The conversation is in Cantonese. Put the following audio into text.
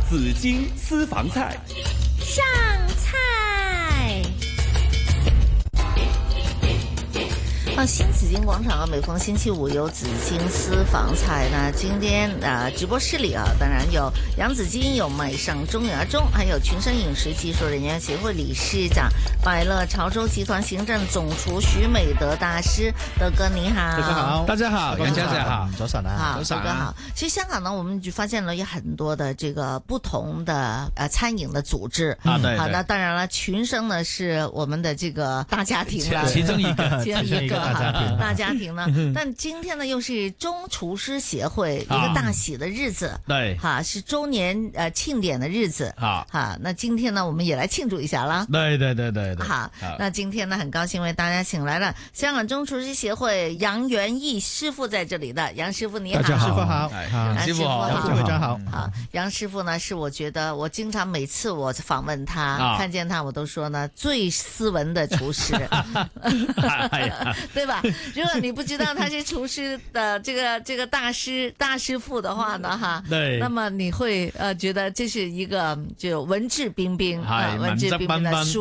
紫荆私房菜上菜。新紫荆广场每逢星期五有紫荆私房菜。那今天直播室里当然有杨紫荆，有麦上中芽中，还有群生饮食技术人员协会理事长、百乐潮州集团行政总厨徐美德大师。德哥你好。 德哥好。 大家好，杨家姐好。 早晨啊。 好，德哥好。其实香港呢，我们就发现了有很多的这个不同的餐饮的组织对。 好，那当然了，群生呢是我们的这个大家庭了， 其中一个大家庭呢。但今天呢又是中厨师协会一个大喜的日子， 对， 是周年庆典的日子，那今天呢我们也来庆祝一下啦。 对。 好，那今天呢很高兴为大家请来了香港中厨师协会杨元义师傅在这里的。杨师傅你好。 大家好。师傅好。 杨师傅好。 杨会长好。 好，杨师傅呢是我觉得我经常每次我访问他，看见他我都说呢最斯文的厨师，对吧？如果你不知道他是厨师的这个大师傅的话呢， 对， 那么你会觉得这是一个就文质彬彬， 文质彬彬。